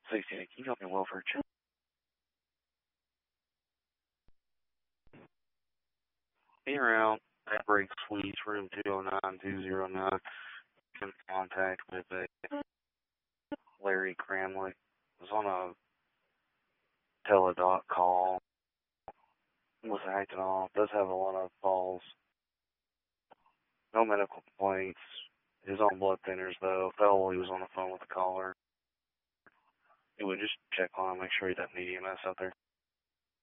Stacey, can you help me welfare check? Be around at Break Suites, room 209-209. In contact with a Larry Cranley. Was on a teledoc call. Was acting off. Does have a lot of calls. No medical complaints. He was on blood thinners though. Fell while he was on the phone with the caller. He would just check on him, make sure he doesn't need EMS out there.